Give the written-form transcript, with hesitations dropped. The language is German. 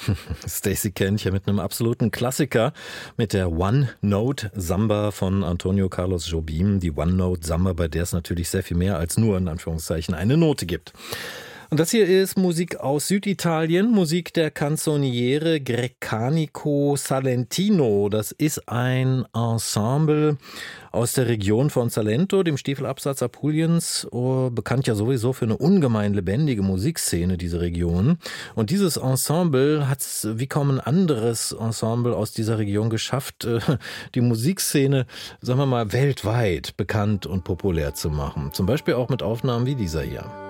Stacey Kent hier mit einem absoluten Klassiker, mit der One-Note-Samba von Antonio Carlos Jobim. Die One-Note-Samba, bei der es natürlich sehr viel mehr als nur, in Anführungszeichen, eine Note gibt. Und das hier ist Musik aus Süditalien, Musik der Canzoniere Grecanico Salentino. Das ist ein Ensemble aus der Region von Salento, dem Stiefelabsatz Apuliens, bekannt ja sowieso für eine ungemein lebendige Musikszene, diese Region. Und dieses Ensemble hat es wie kaum ein anderes Ensemble aus dieser Region geschafft, die Musikszene, sagen wir mal, weltweit bekannt und populär zu machen. Zum Beispiel auch mit Aufnahmen wie dieser hier.